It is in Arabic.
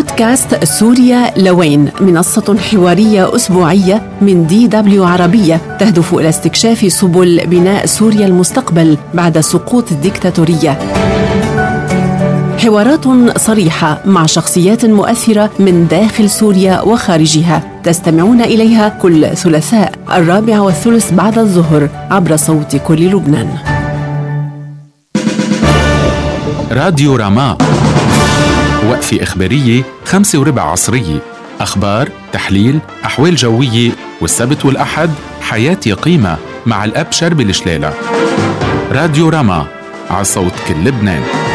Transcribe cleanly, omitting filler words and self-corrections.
بودكاست سوريا لوين، منصة حوارية أسبوعية من DW عربية تهدف إلى استكشاف سبل بناء سوريا المستقبل بعد سقوط الديكتاتورية. حوارات صريحة مع شخصيات مؤثرة من داخل سوريا وخارجها، تستمعون إليها كل ثلاثاء 4:30 بعد الظهر عبر صوت كل لبنان. راديو راما، وقفة إخبارية 5:15 عصرية، أخبار، تحليل، أحوال جوية، والسبت والأحد حياتي قيمة مع الأب شربي الشلالة. راديو راما، على صوت كل لبنان.